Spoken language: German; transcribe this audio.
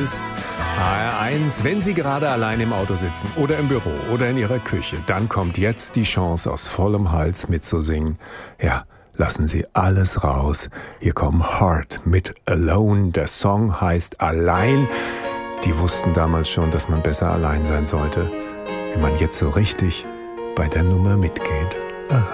ist HR1. Wenn Sie gerade allein im Auto sitzen oder im Büro oder in Ihrer Küche, dann kommt jetzt die Chance, aus vollem Hals mitzusingen. Ja, lassen Sie alles raus. Hier kommen Heart mit Alone. Der Song heißt Allein. Die wussten damals schon, dass man besser allein sein sollte, wenn man jetzt so richtig bei der Nummer mitgeht. Aha.